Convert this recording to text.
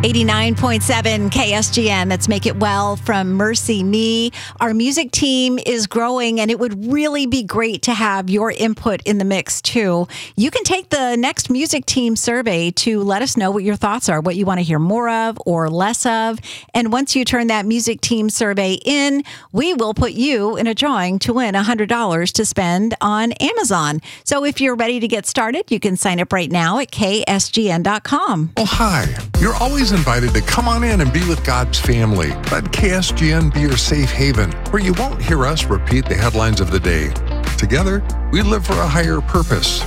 89.7 KSGN. That's Make It Well from Mercy Me. Our music team is growing, and it would really be great to have your input in the mix, too. You can take the next music team survey to let us know what your thoughts are, what you want to hear more of or less of. And once you turn that music team survey in, we will put you in a drawing to win $100 to spend on Amazon. So if you're ready to get started, you can sign up right now at ksgn.com. Oh, hi. You're always invited to come on in and be with God's family. Let KSGN be your safe haven, where you won't hear us repeat the headlines of the day. Together, we live for a higher purpose.